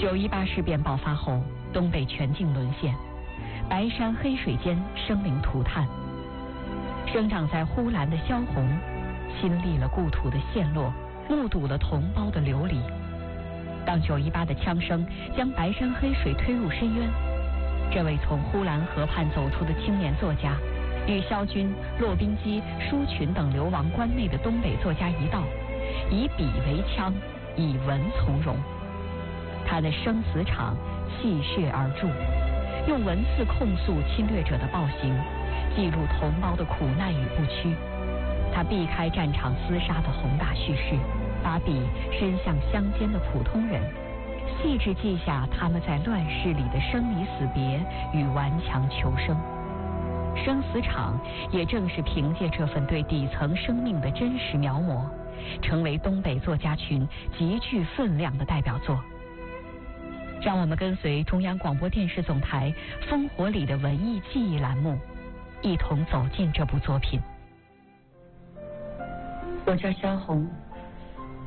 9·18事变爆发后，东北全境沦陷，白山黑水间生灵涂炭。生长在呼兰的萧红，亲历了故土的陷落，目睹了同胞的流离。当9·18的枪声将白山黑水推入深渊，这位从呼兰河畔走出的青年作家，与萧军、骆宾基、舒群等流亡关内的东北作家一道，以笔为枪，以文从容。他的生死场戏谑而著，用文字控诉侵略者的暴行，记录同胞的苦难与不屈。他避开战场厮杀的宏大叙事，把笔伸向乡间的普通人，细致记下他们在乱世里的生离死别与顽强求生。生死场也正是凭借这份对底层生命的真实描摹，成为东北作家群极具分量的代表作。让我们跟随中央广播电视总台《烽火里的文艺记忆》栏目，一同走进这部作品。我叫萧红，